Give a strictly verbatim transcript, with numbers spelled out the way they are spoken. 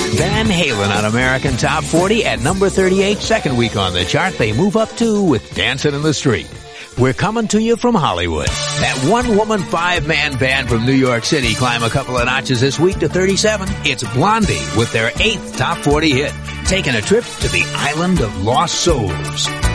Van Halen on American Top forty at number thirty-eight. Second week on the chart, they move up two with Dancing in the Street. We're coming to you from Hollywood. That one-woman, five-man band from New York City climb a couple of notches this week to thirty-seven. It's Blondie with their eighth Top forty hit, taking a trip to the island of lost souls.